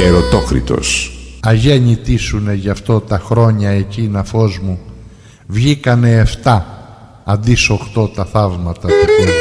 Ερωτόκριτος. Αγέννητοι σουνε γι' αυτό τα χρόνια εκείνα, φως μου. Βγήκανε 7 αντί σ' 8 τα θαύματα του κόσμου.